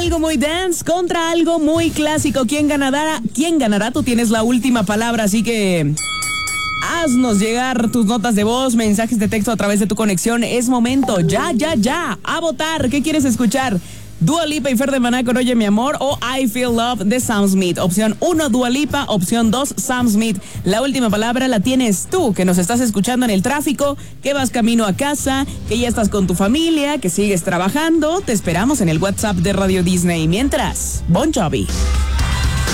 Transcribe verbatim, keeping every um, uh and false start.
algo muy dance contra algo muy clásico. ¿Quién ganará? ¿Quién ganará? Tú tienes la última palabra, así que haznos llegar tus notas de voz, mensajes de texto a través de tu conexión. Es momento, ya, ya, ya, a votar. ¿Qué quieres escuchar? Dua Lipa y Fer de Maná con Oye Mi Amor o I Feel Love de Sam Smith. Opción uno, Dua Lipa. Opción dos, Sam Smith. La última palabra la tienes tú, que nos estás escuchando en el tráfico, que vas camino a casa, que ya estás con tu familia, que sigues trabajando. Te esperamos en el WhatsApp de Radio Disney. Mientras, Bon Jovi.